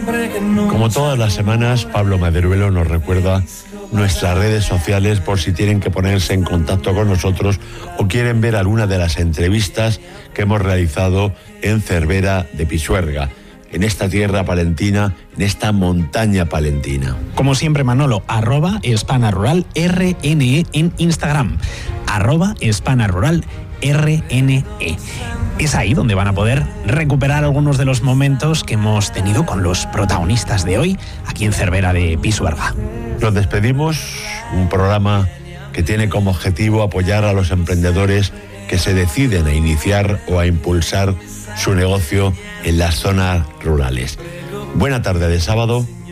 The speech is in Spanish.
Como todas las semanas, Pablo Maderuelo nos recuerda nuestras redes sociales por si tienen que ponerse en contacto con nosotros o quieren ver alguna de las entrevistas que hemos realizado en Cervera de Pisuerga, en esta tierra palentina, en esta montaña palentina. Como siempre, Manolo, @hispanarural RNE en Instagram, @hispanarural RNE. Es ahí donde van a poder recuperar algunos de los momentos que hemos tenido con los protagonistas de hoy aquí en Cervera de Pisuerga. Nos despedimos, un programa que tiene como objetivo apoyar a los emprendedores que se deciden a iniciar o a impulsar su negocio en las zonas rurales. Buena tarde de sábado.